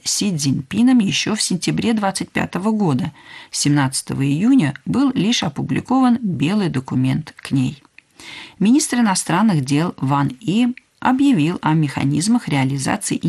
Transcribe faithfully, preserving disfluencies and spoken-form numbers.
Си Цзиньпином еще в сентябре двадцать пятого года. семнадцатого июня был лишь опубликован белый документ к ней. Министр иностранных дел Ван И объявил о механизмах реализации